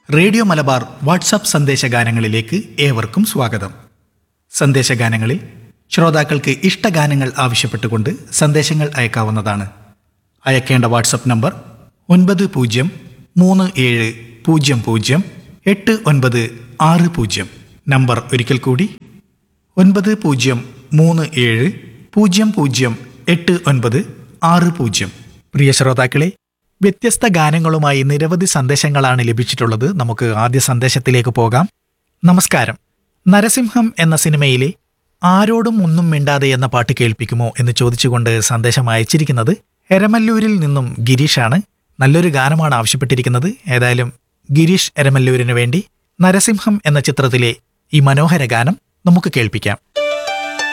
Radio Malabar WhatsApp സന്ദേശഗാനങ്ങളിലേക്ക് ഏവർക്കും സ്വാഗതം. സന്ദേശഗാനങ്ങളിൽ ശ്രോതാക്കൾക്ക് ഇഷ്ടഗാനങ്ങൾ ആവശ്യപ്പെട്ടുകൊണ്ട് സന്ദേശങ്ങൾ അയക്കാവുന്നതാണ്. അയക്കേണ്ട വാട്സപ്പ് നമ്പർ 9037008960. നമ്പർ ഒരിക്കൽ കൂടി 9037008960. പ്രിയ ശ്രോതാക്കളെ, വ്യത്യസ്ത ഗാനങ്ങളുമായി നിരവധി സന്ദേശങ്ങളാണ് ലഭിച്ചിട്ടുള്ളത്. നമുക്ക് ആദ്യ സന്ദേശത്തിലേക്ക് പോകാം. നമസ്കാരം. നരസിംഹം എന്ന സിനിമയിലെ ആരോടും ഒന്നും മിണ്ടാതെ എന്ന പാട്ട് കേൾപ്പിക്കുമോ എന്ന് ചോദിച്ചുകൊണ്ട് സന്ദേശം അയച്ചിരിക്കുന്നത് എരമല്ലൂരിൽ നിന്നും ഗിരീഷാണ്. നല്ലൊരു ഗാനമാണ് ആവശ്യപ്പെട്ടിരിക്കുന്നത്. ഏതായാലും ഗിരീഷ് എരമല്ലൂരിന് വേണ്ടി നരസിംഹം എന്ന ചിത്രത്തിലെ ഈ മനോഹര ഗാനം നമുക്ക് കേൾപ്പിക്കാം.